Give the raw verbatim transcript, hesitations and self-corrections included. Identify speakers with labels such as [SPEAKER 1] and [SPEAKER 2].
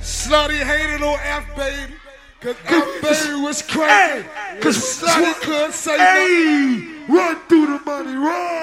[SPEAKER 1] Slutty hated on F, baby. Cause F, baby, was crazy. Cause Slutty couldn't say
[SPEAKER 2] nothing. Run through the money, run.